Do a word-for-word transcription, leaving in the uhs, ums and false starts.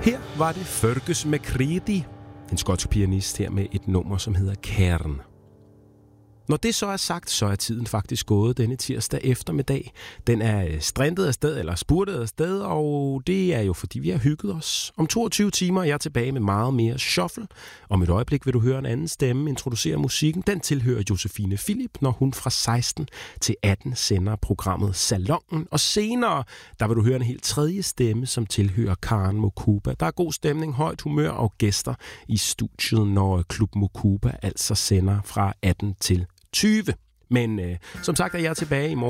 Her var det Fergus McCready, en skotsk pianist her med et nummer, som hedder Cairn. Når det så er sagt, så er tiden faktisk gået denne tirsdag eftermiddag. Den er strintet afsted, eller spurtet afsted, og det er jo fordi, vi har hygget os. Om toogtyve timer er jeg tilbage med meget mere shuffle. Om et øjeblik vil du høre en anden stemme introducere musikken. Den tilhører Josefine Philip, når hun fra seksten til atten sender programmet Salonen. Og senere, der vil du høre en helt tredje stemme, som tilhører Karen Mokuba. Der er god stemning, højt humør og gæster i studiet, når Klub Mokuba altså sender fra atten til tyve. Men øh, som sagt er jeg tilbage i morgen.